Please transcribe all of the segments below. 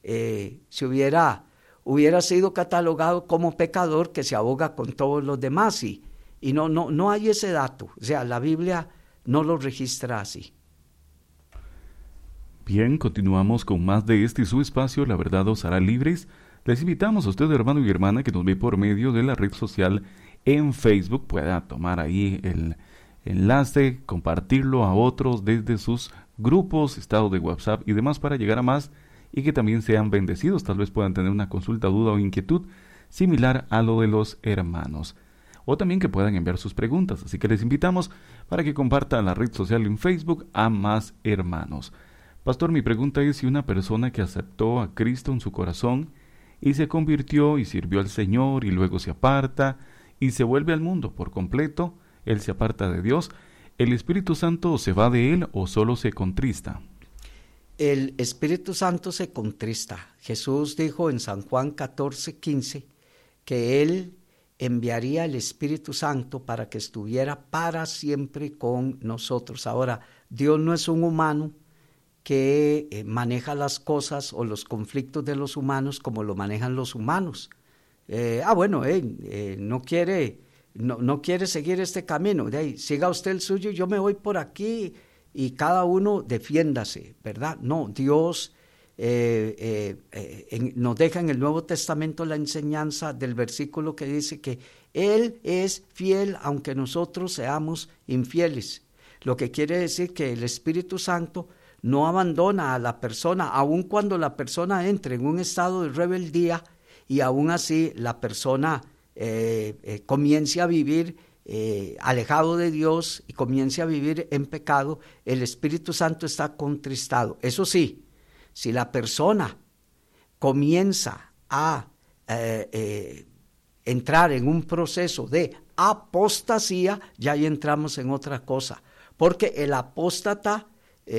hubiera sido catalogado como pecador que se ahoga con todos los demás, y no hay ese dato. O sea, la Biblia no lo registra así. Bien, continuamos con más de este su espacio, La Verdad os hará libres. Les invitamos a usted, hermano y hermana, que nos ve por medio de la red social en Facebook, pueda tomar ahí el enlace, compartirlo a otros desde sus grupos, estados de WhatsApp y demás, para llegar a más y que también sean bendecidos. Tal vez puedan tener una consulta, duda o inquietud similar a lo de los hermanos, o también que puedan enviar sus preguntas. Así que les invitamos para que compartan la red social en Facebook a más hermanos. Pastor, mi pregunta es si una persona que aceptó a Cristo en su corazón y se convirtió y sirvió al Señor y luego se aparta y se vuelve al mundo por completo, él se aparta de Dios, ¿el Espíritu Santo se va de él o solo se contrista? El Espíritu Santo se contrista. Jesús dijo en San Juan 14:15 que Él enviaría el Espíritu Santo para que estuviera para siempre con nosotros. Ahora, Dios no es un humano que maneja las cosas o los conflictos de los humanos como lo manejan los humanos. No quiere seguir este camino. De ahí, siga usted el suyo, yo me voy por aquí y cada uno defiéndase, ¿verdad? No, Dios nos deja en el Nuevo Testamento la enseñanza del versículo que dice que Él es fiel aunque nosotros seamos infieles. Lo que quiere decir que el Espíritu Santo no abandona a la persona, aun cuando la persona entre en un estado de rebeldía y aún así la persona comience a vivir alejado de Dios y comience a vivir en pecado. El Espíritu Santo está contristado. Eso sí, si la persona comienza a entrar en un proceso de apostasía, ya ahí entramos en otra cosa, porque el apóstata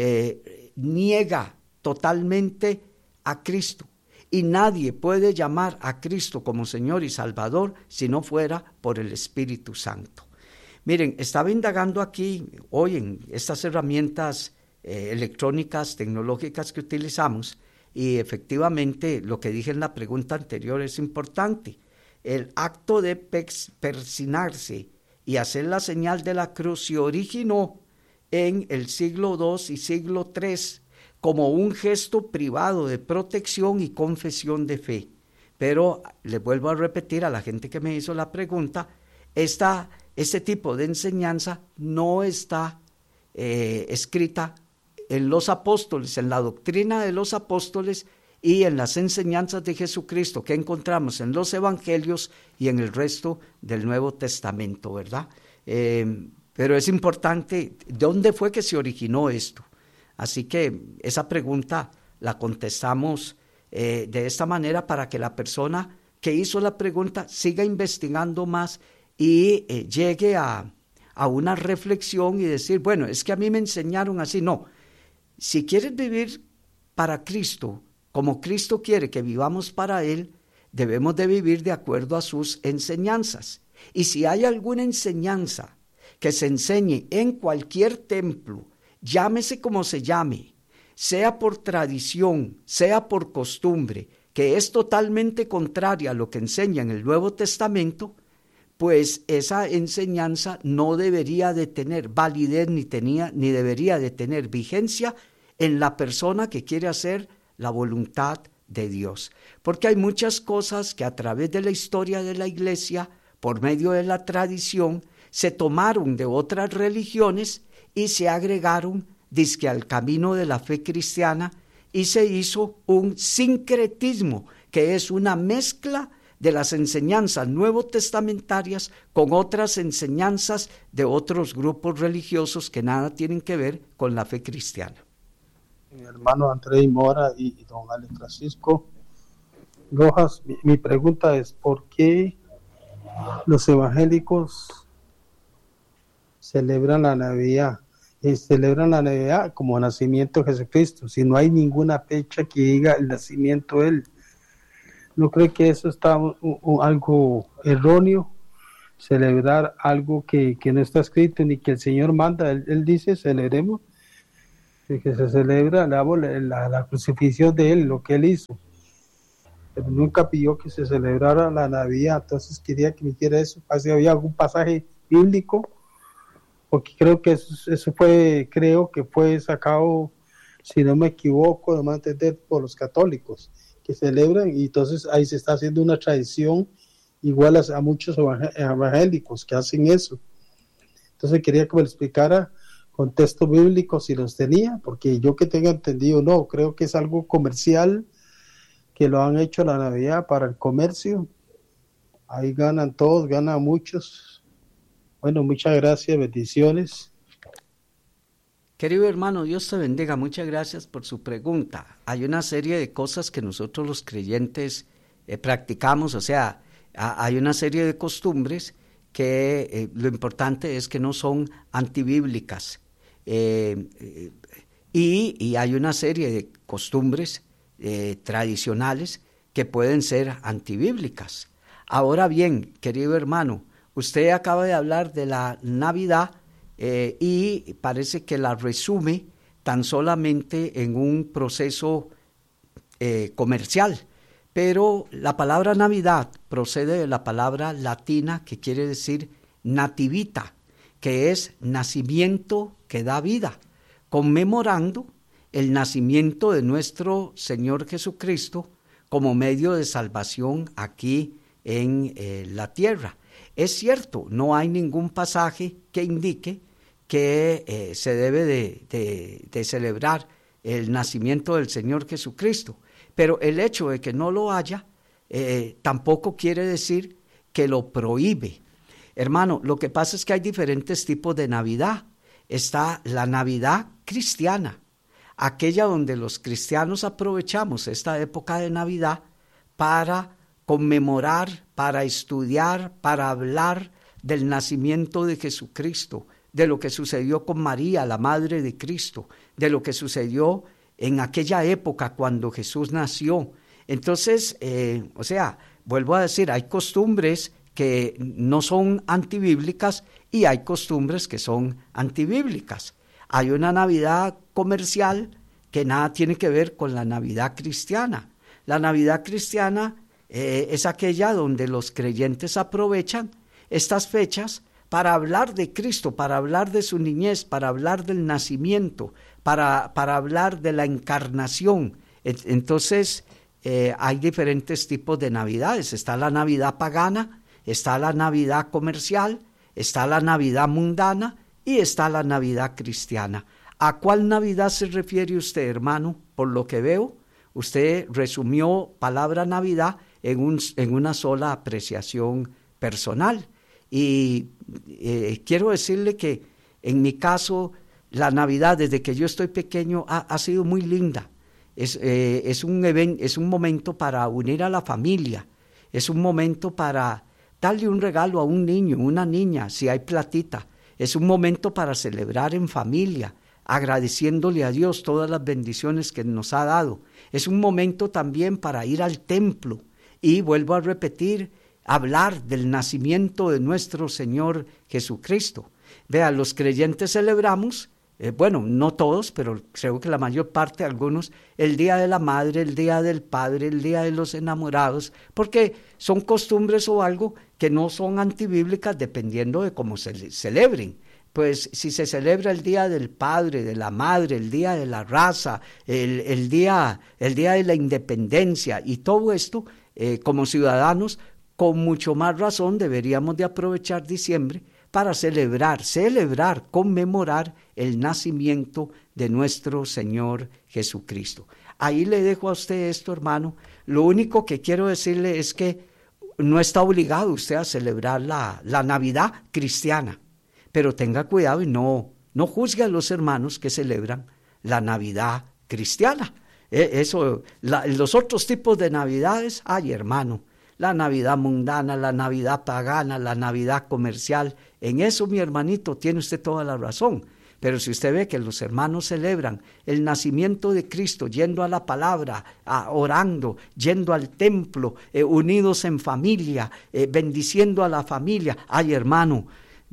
niega totalmente a Cristo, y nadie puede llamar a Cristo como Señor y Salvador si no fuera por el Espíritu Santo. Miren, estaba indagando aquí hoy en estas herramientas electrónicas, tecnológicas que utilizamos, y efectivamente lo que dije en la pregunta anterior es importante. El acto de persignarse y hacer la señal de la cruz se originó en el siglo II y siglo III como un gesto privado de protección y confesión de fe. Pero le vuelvo a repetir a la gente que me hizo la pregunta, este tipo de enseñanza no está escrita en los apóstoles, en la doctrina de los apóstoles y en las enseñanzas de Jesucristo que encontramos en los evangelios y en el resto del Nuevo Testamento, ¿verdad? Pero es importante, ¿de dónde fue que se originó esto? Así que esa pregunta la contestamos de esta manera para que la persona que hizo la pregunta siga investigando más y llegue a una reflexión y decir, bueno, es que a mí me enseñaron así. No, si quieres vivir para Cristo, como Cristo quiere que vivamos para Él, debemos de vivir de acuerdo a sus enseñanzas. Y si hay alguna enseñanza que se enseñe en cualquier templo, llámese como se llame, sea por tradición, sea por costumbre, que es totalmente contraria a lo que enseña en el Nuevo Testamento, pues esa enseñanza no debería de tener validez ni debería de tener vigencia en la persona que quiere hacer la voluntad de Dios. Porque hay muchas cosas que a través de la historia de la Iglesia, por medio de la tradición, se tomaron de otras religiones y se agregaron dizque al camino de la fe cristiana, y se hizo un sincretismo, que es una mezcla de las enseñanzas nuevotestamentarias con otras enseñanzas de otros grupos religiosos que nada tienen que ver con la fe cristiana. Mi hermano Andrés Mora y don Alex Francisco Rojas, mi pregunta es, ¿por qué los evangélicos celebran la Navidad? Y celebran la Navidad como nacimiento de Jesucristo, si no hay ninguna fecha que diga el nacimiento de Él. ¿No cree que eso está algo erróneo? Celebrar algo que no está escrito ni que el Señor manda. Él dice, celebremos, que se celebra la crucifixión de Él, lo que Él hizo. pero nunca pidió que se celebrara la Navidad. Entonces quería que me hiciera eso, si había algún pasaje bíblico, porque creo que creo que fue sacado, si no me equivoco, no me entender, por los católicos que celebran, y entonces ahí se está haciendo una tradición igual a muchos evangélicos que hacen eso. Entonces quería que me lo explicara con textos bíblicos si los tenía, porque yo que tenga entendido, no, creo que es algo comercial, que lo han hecho la Navidad para el comercio. Ahí ganan todos, ganan muchos. Bueno, muchas gracias, bendiciones. Querido hermano, Dios te bendiga, muchas gracias por su pregunta. Hay una serie de cosas que nosotros los creyentes practicamos, o sea, hay una serie de costumbres que lo importante es que no son antibíblicas. Y hay una serie de costumbres tradicionales que pueden ser antibíblicas. Ahora bien, querido hermano, usted acaba de hablar de la Navidad y parece que la resume tan solamente en un proceso comercial. Pero la palabra Navidad procede de la palabra latina que quiere decir nativita, que es nacimiento que da vida, conmemorando el nacimiento de nuestro Señor Jesucristo como medio de salvación aquí en la tierra. Es cierto, no hay ningún pasaje que indique que se debe de celebrar el nacimiento del Señor Jesucristo, pero el hecho de que no lo haya tampoco quiere decir que lo prohíbe. Hermano, lo que pasa es que hay diferentes tipos de Navidad. Está la Navidad cristiana, aquella donde los cristianos aprovechamos esta época de Navidad para conmemorar, para estudiar, para hablar del nacimiento de Jesucristo, de lo que sucedió con María, la Madre de Cristo, de lo que sucedió en aquella época cuando Jesús nació. Entonces, vuelvo a decir, hay costumbres que no son antibíblicas y hay costumbres que son antibíblicas. Hay una Navidad comercial que nada tiene que ver con la Navidad cristiana. La Navidad cristiana es aquella donde los creyentes aprovechan estas fechas para hablar de Cristo, para hablar de su niñez, para hablar del nacimiento, para hablar de la encarnación. Entonces, hay diferentes tipos de Navidades. Está la Navidad pagana, está la Navidad comercial, está la Navidad mundana y está la Navidad cristiana. ¿A cuál Navidad se refiere usted, hermano? Por lo que veo, usted resumió palabra Navidad en una sola apreciación personal. Y quiero decirle que en mi caso la Navidad desde que yo estoy pequeño ha sido muy linda. Es un momento para unir a la familia, es un momento para darle un regalo a un niño, una niña, si hay platita. Es un momento para celebrar en familia, agradeciéndole a Dios todas las bendiciones que nos ha dado. Es un momento también para ir al templo y, vuelvo a repetir, hablar del nacimiento de nuestro Señor Jesucristo. Vea, los creyentes celebramos, no todos, pero creo que la mayor parte, algunos, el Día de la Madre, el Día del Padre, el Día de los Enamorados, porque son costumbres o algo que no son antibíblicas dependiendo de cómo se celebren. Pues si se celebra el Día del Padre, de la Madre, el Día de la Raza, el día de la Independencia y todo esto, como ciudadanos, con mucho más razón deberíamos de aprovechar diciembre para celebrar, conmemorar el nacimiento de nuestro Señor Jesucristo. Ahí le dejo a usted esto, hermano. Lo único que quiero decirle es que no está obligado usted a celebrar la Navidad cristiana, pero tenga cuidado y no juzgue a los hermanos que celebran la Navidad cristiana. Los otros tipos de Navidades, ay, hermano, la Navidad mundana, la Navidad pagana, la Navidad comercial. En eso, mi hermanito, tiene usted toda la razón. Pero si usted ve que los hermanos celebran el nacimiento de Cristo, yendo a la palabra, orando, yendo al templo, unidos en familia, bendiciendo a la familia, ay, hermano,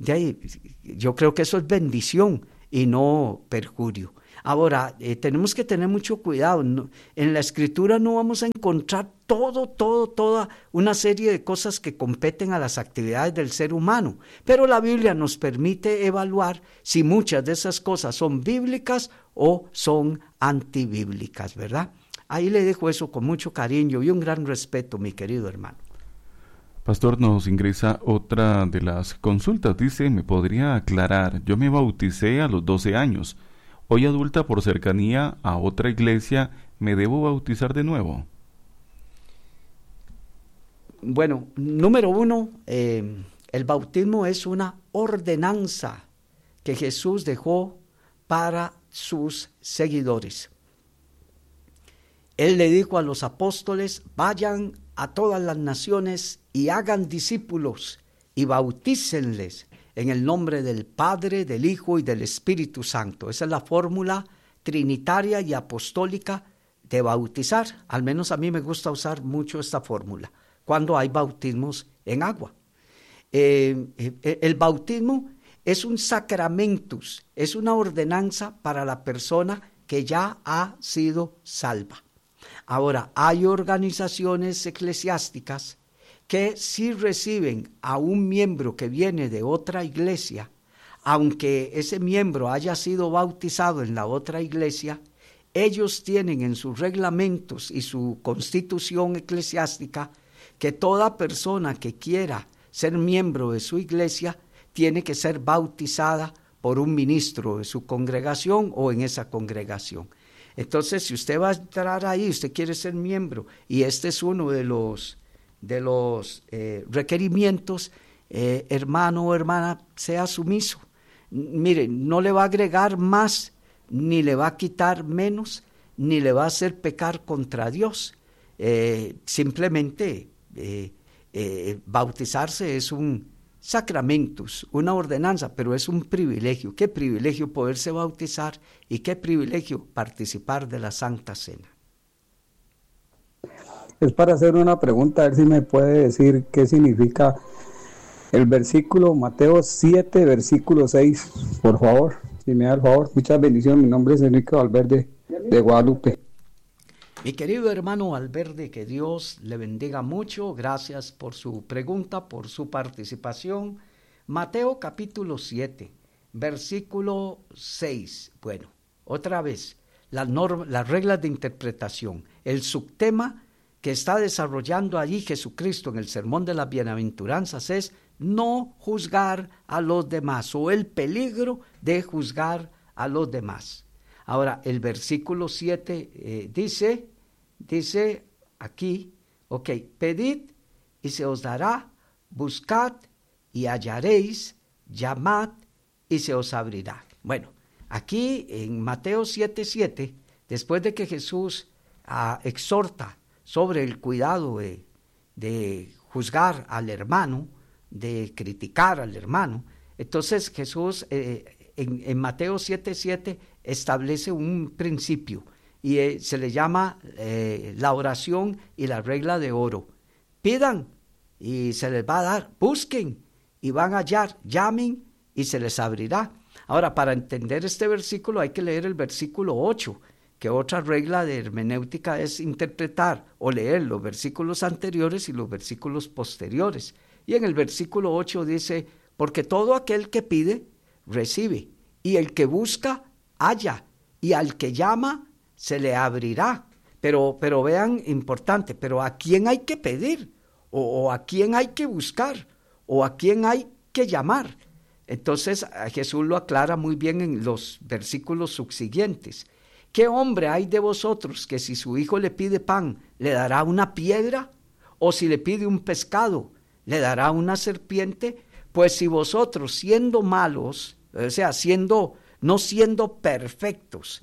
yo creo que eso es bendición y no perjurio. Ahora, tenemos que tener mucho cuidado. En la Escritura no vamos a encontrar toda una serie de cosas que competen a las actividades del ser humano. Pero la Biblia nos permite evaluar si muchas de esas cosas son bíblicas o son antibíblicas, ¿verdad? Ahí le dejo eso con mucho cariño y un gran respeto, mi querido hermano. Pastor, nos ingresa otra de las consultas. Dice, ¿me podría aclarar? Yo me bauticé a los 12 años. Hoy adulta por cercanía a otra iglesia, ¿me debo bautizar de nuevo? Bueno, número uno, el bautismo es una ordenanza que Jesús dejó para sus seguidores. Él le dijo a los apóstoles, vayan a todas las naciones y hagan discípulos y bautícenles en el nombre del Padre, del Hijo y del Espíritu Santo. Esa es la fórmula trinitaria y apostólica de bautizar. Al menos a mí me gusta usar mucho esta fórmula cuando hay bautismos en agua. El bautismo es un sacramentus, es una ordenanza para la persona que ya ha sido salva. Ahora, hay organizaciones eclesiásticas que si reciben a un miembro que viene de otra iglesia, aunque ese miembro haya sido bautizado en la otra iglesia, ellos tienen en sus reglamentos y su constitución eclesiástica que toda persona que quiera ser miembro de su iglesia tiene que ser bautizada por un ministro de su congregación o en esa congregación. Entonces, si usted va a entrar ahí, usted quiere ser miembro, y este es uno de los requerimientos, hermano o hermana, sea sumiso. Mire, no le va a agregar más, ni le va a quitar menos, ni le va a hacer pecar contra Dios. Simplemente bautizarse es un sacramentus, una ordenanza, pero es un privilegio. Qué privilegio poderse bautizar y qué privilegio participar de la Santa Cena. Es para hacer una pregunta, a ver si me puede decir qué significa el versículo Mateo 7, versículo 6, por favor, si me da el favor. Muchas bendiciones, mi nombre es Enrique Valverde de Guadalupe. Mi querido hermano Valverde, que Dios le bendiga mucho. Gracias por su pregunta, por su participación. Mateo capítulo 7, versículo 6. Bueno, otra vez, las reglas de interpretación. El subtema que está desarrollando allí Jesucristo en el Sermón de las Bienaventuranzas es no juzgar a los demás, o el peligro de juzgar a los demás. Ahora, el versículo 7 dice aquí, pedid y se os dará, buscad y hallaréis, llamad y se os abrirá. Bueno, aquí en Mateo 7:7, después de que Jesús exhorta sobre el cuidado de juzgar al hermano, de criticar al hermano, entonces Jesús en Mateo 7:7 establece un principio y se le llama la oración y la regla de oro. Pidan y se les va a dar, busquen y van a hallar, llamen y se les abrirá. Ahora, para entender este versículo hay que leer el versículo 8, que otra regla de hermenéutica es interpretar o leer los versículos anteriores y los versículos posteriores. Y en el versículo 8 dice, porque todo aquel que pide, recibe, y el que busca, halla, y al que llama, se le abrirá. Pero vean, importante, pero ¿a quién hay que pedir? ¿O a quién hay que buscar? ¿O a quién hay que llamar? Entonces Jesús lo aclara muy bien en los versículos subsiguientes. ¿Qué hombre hay de vosotros que si su hijo le pide pan, le dará una piedra? ¿O si le pide un pescado, le dará una serpiente? Pues si vosotros, siendo malos, o sea, no siendo perfectos,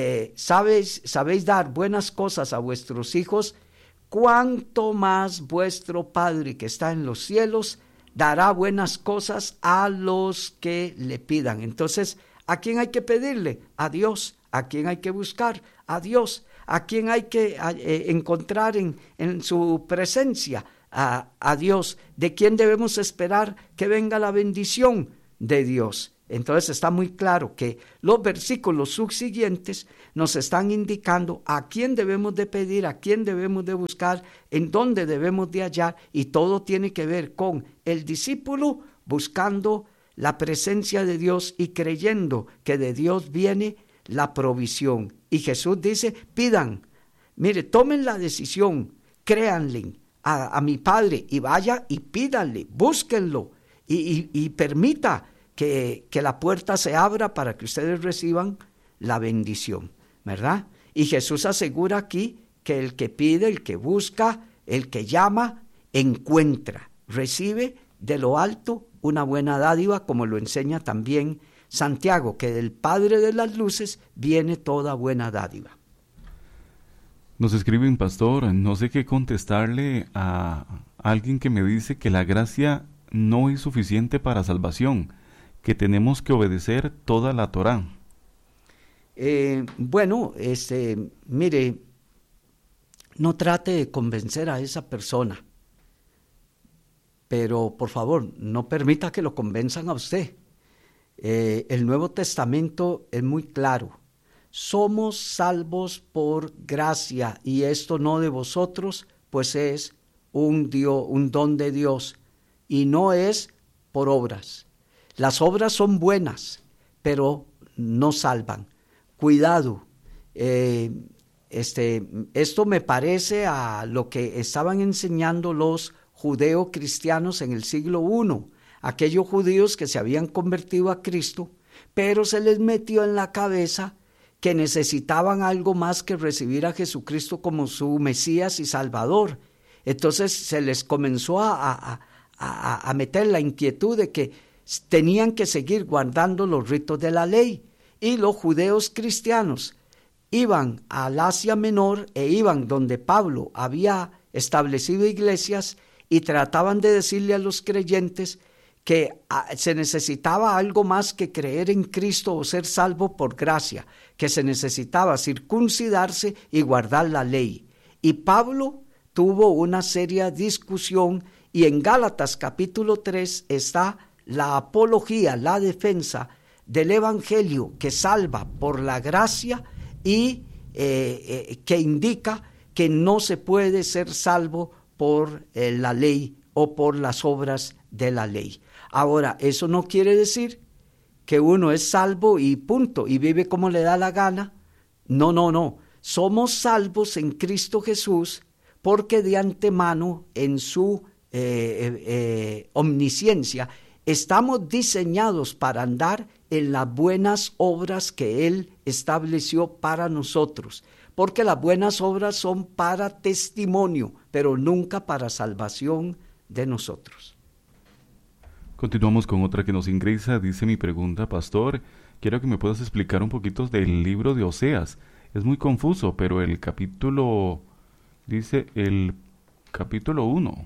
sabéis dar buenas cosas a vuestros hijos, cuánto más vuestro Padre que está en los cielos dará buenas cosas a los que le pidan. Entonces, ¿a quién hay que pedirle? A Dios. ¿A quién hay que buscar? A Dios. ¿A quién hay que encontrar en su presencia? A Dios. ¿De quién debemos esperar que venga la bendición? De Dios. Entonces está muy claro que los versículos subsiguientes nos están indicando a quién debemos de pedir, a quién debemos de buscar, en dónde debemos de hallar, y todo tiene que ver con el discípulo buscando la presencia de Dios y creyendo que de Dios viene la provisión. Y Jesús dice, pidan, mire, tomen la decisión, créanle a mi Padre y vaya y pídanle, búsquenlo y permita que la puerta se abra para que ustedes reciban la bendición, ¿verdad? Y Jesús asegura aquí que el que pide, el que busca, el que llama, encuentra, recibe de lo alto una buena dádiva, como lo enseña también Santiago, que del Padre de las luces viene toda buena dádiva. Nos escribe un pastor, no sé qué contestarle a alguien que me dice que la gracia no es suficiente para salvación, que tenemos que obedecer toda la Torá. Mire, no trate de convencer a esa persona, pero por favor, no permita que lo convenzan a usted. El Nuevo Testamento es muy claro. Somos salvos por gracia, y esto no de vosotros, pues es un don de Dios, y no es por obras. Las obras son buenas, pero no salvan. Cuidado. Esto me parece a lo que estaban enseñando los judeocristianos en el siglo I, aquellos judíos que se habían convertido a Cristo, pero se les metió en la cabeza que necesitaban algo más que recibir a Jesucristo como su Mesías y Salvador. Entonces se les comenzó a meter la inquietud de que tenían que seguir guardando los ritos de la ley, y los judeos cristianos iban al Asia Menor e iban donde Pablo había establecido iglesias y trataban de decirle a los creyentes que se necesitaba algo más que creer en Cristo o ser salvo por gracia, que se necesitaba circuncidarse y guardar la ley. Y Pablo tuvo una seria discusión, y en Gálatas capítulo 3 está la apología, la defensa del evangelio que salva por la gracia y que indica que no se puede ser salvo por la ley o por las obras de la ley. Ahora, eso no quiere decir que uno es salvo y punto, y vive como le da la gana. No. Somos salvos en Cristo Jesús, porque de antemano en su omnisciencia estamos diseñados para andar en las buenas obras que Él estableció para nosotros, porque las buenas obras son para testimonio, pero nunca para salvación de nosotros. Continuamos con otra que nos ingresa. Dice: mi pregunta, pastor, quiero que me puedas explicar un poquito del libro de Oseas. Es muy confuso, pero el capítulo, dice el capítulo 1.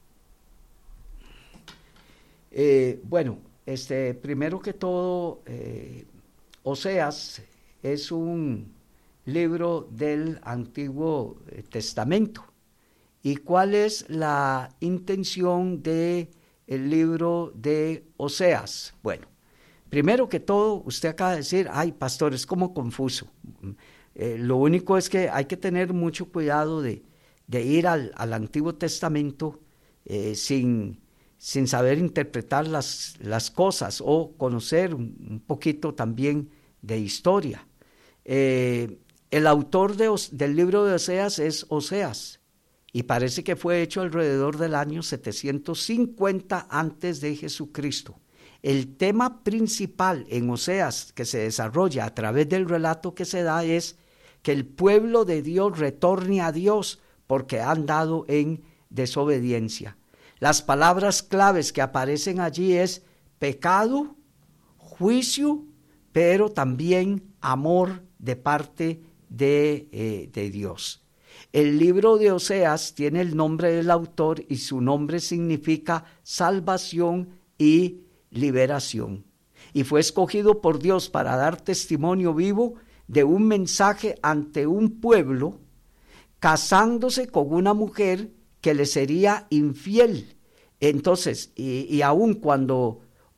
Primero que todo, Oseas es un libro del Antiguo Testamento. ¿Y cuál es la intención del libro de Oseas? Bueno, primero que todo, usted acaba de decir, ay, pastor, es como confuso. Lo único es que hay que tener mucho cuidado de ir al Antiguo Testamento sin saber interpretar las cosas o conocer un poquito también de historia. El autor del libro de Oseas es Oseas, y parece que fue hecho alrededor del año 750 antes de Jesucristo. El tema principal en Oseas que se desarrolla a través del relato que se da es que el pueblo de Dios retorne a Dios porque han andado en desobediencia. Las palabras claves que aparecen allí es pecado, juicio, pero también amor de parte de Dios. El libro de Oseas tiene el nombre del autor y su nombre significa salvación y liberación. Y fue escogido por Dios para dar testimonio vivo de un mensaje ante un pueblo casándose con una mujer que le sería infiel. Entonces, y aun cuando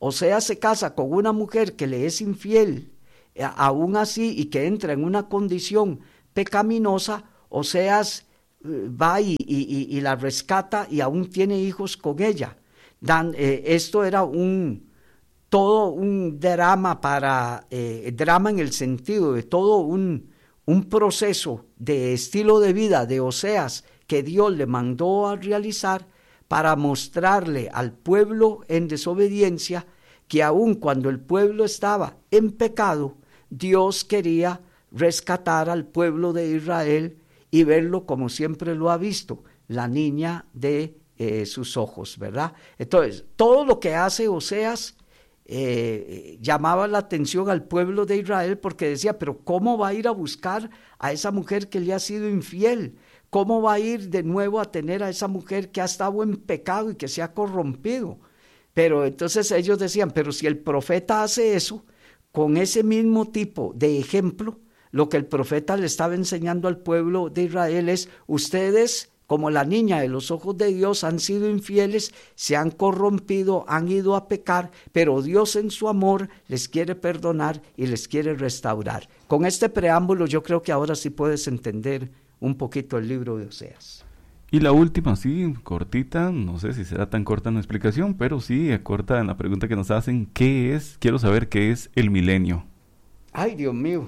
Oseas se casa con una mujer que le es infiel, aún así, y que entra en una condición pecaminosa, Oseas va y la rescata y aún tiene hijos con ella. Esto era todo un drama drama en el sentido de todo un proceso de estilo de vida de Oseas que Dios le mandó a realizar para mostrarle al pueblo en desobediencia que aun cuando el pueblo estaba en pecado, Dios quería rescatar al pueblo de Israel y verlo como siempre lo ha visto, la niña de sus ojos, ¿verdad? Entonces, todo lo que hace Oseas llamaba la atención al pueblo de Israel porque decía, pero ¿cómo va a ir a buscar a esa mujer que le ha sido infiel? ¿Cómo va a ir de nuevo a tener a esa mujer que ha estado en pecado y que se ha corrompido? Pero entonces ellos decían, pero si el profeta hace eso, con ese mismo tipo de ejemplo, lo que el profeta le estaba enseñando al pueblo de Israel es, ustedes, como la niña de los ojos de Dios, han sido infieles, se han corrompido, han ido a pecar, pero Dios en su amor les quiere perdonar y les quiere restaurar. Con este preámbulo yo creo que ahora sí puedes entender un poquito el libro de Oseas. Y la última, sí, cortita, no sé si será tan corta en la explicación, pero sí, corta en la pregunta que nos hacen, quiero saber qué es el milenio. Ay, Dios mío.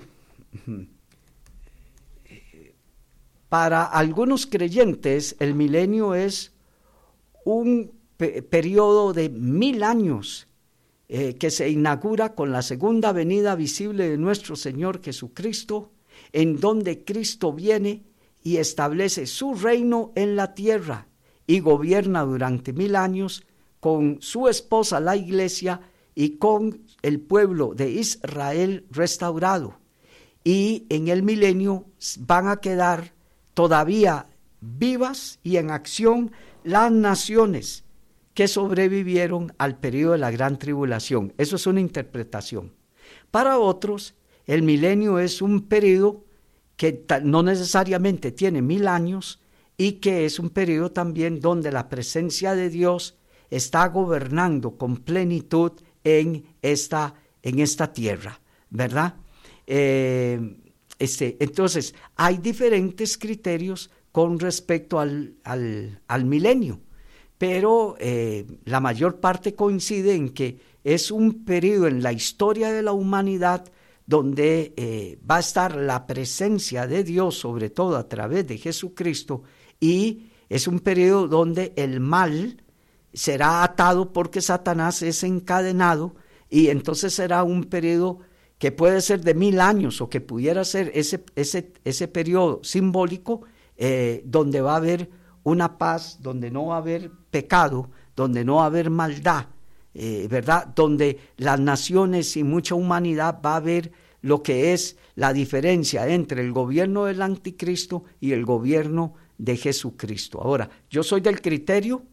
Para algunos creyentes, el milenio es un periodo de 1000 años que se inaugura con la segunda venida visible de nuestro Señor Jesucristo, en donde Cristo viene y establece su reino en la tierra y gobierna durante 1000 años con su esposa la iglesia y con el pueblo de Israel restaurado. Y en el milenio van a quedar todavía vivas y en acción las naciones que sobrevivieron al periodo de la gran tribulación. Eso es una interpretación. Para otros, el milenio es un periodo que no necesariamente tiene 1000 años y que es un periodo también donde la presencia de Dios está gobernando con plenitud en esta tierra, ¿verdad? Entonces, hay diferentes criterios con respecto al milenio, pero la mayor parte coincide en que es un periodo en la historia de la humanidad donde va a estar la presencia de Dios, sobre todo a través de Jesucristo, y es un periodo donde el mal será atado porque Satanás es encadenado, y entonces será un periodo que puede ser de 1000 años o que pudiera ser ese periodo simbólico donde va a haber una paz, donde no va a haber pecado, donde no va a haber maldad, ¿verdad? Donde las naciones y mucha humanidad va a ver lo que es la diferencia entre el gobierno del anticristo y el gobierno de Jesucristo. Ahora, yo soy del criterio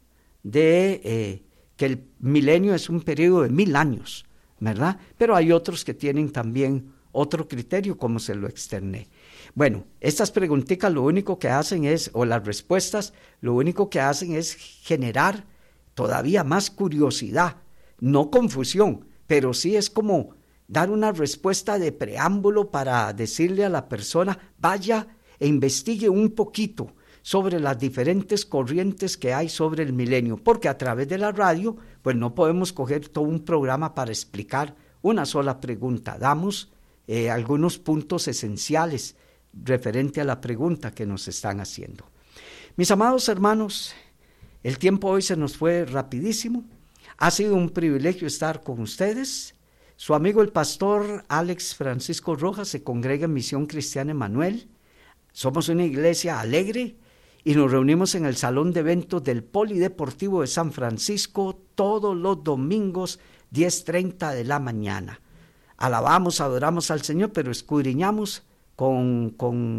de que el milenio es un periodo de 1000 años, ¿verdad? Pero hay otros que tienen también otro criterio, como se lo externé. Bueno, estas preguntitas lo único que hacen es, o las respuestas, lo único que hacen es generar todavía más curiosidad, no confusión, pero sí es como dar una respuesta de preámbulo para decirle a la persona, vaya e investigue un poquito sobre las diferentes corrientes que hay sobre el milenio, porque a través de la radio, pues no podemos coger todo un programa para explicar una sola pregunta. Damos algunos puntos esenciales referente a la pregunta que nos están haciendo. Mis amados hermanos, el tiempo hoy se nos fue rapidísimo. Ha sido un privilegio estar con ustedes. Su amigo el pastor Alex Francisco Rojas se congrega en Misión Cristiana Emanuel. Somos una iglesia alegre y nos reunimos en el salón de eventos del Polideportivo de San Francisco todos los domingos 10:30 de la mañana. Alabamos, adoramos al Señor, pero escudriñamos con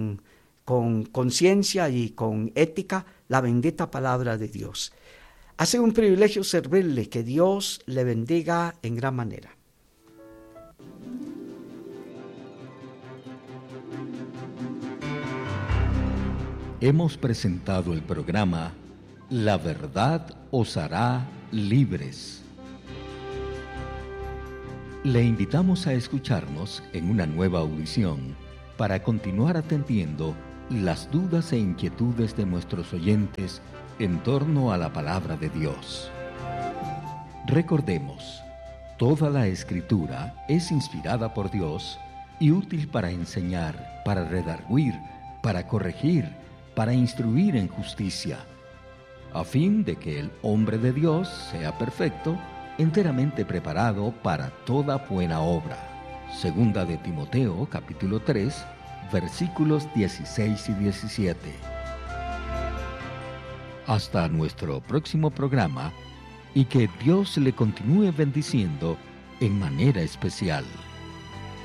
conciencia y con ética la bendita palabra de Dios. Ha sido un privilegio servirle, que Dios le bendiga en gran manera. Hemos presentado el programa La Verdad os hará libres. Le invitamos a escucharnos en una nueva audición para continuar atendiendo las dudas e inquietudes de nuestros oyentes en torno a la palabra de Dios. Recordemos, toda la Escritura es inspirada por Dios y útil para enseñar, para redarguir, para corregir, para instruir en justicia, a fin de que el hombre de Dios sea perfecto, enteramente preparado para toda buena obra. Segunda de Timoteo, capítulo 3, versículos 16 y 17. Hasta nuestro próximo programa, y que Dios le continúe bendiciendo en manera especial.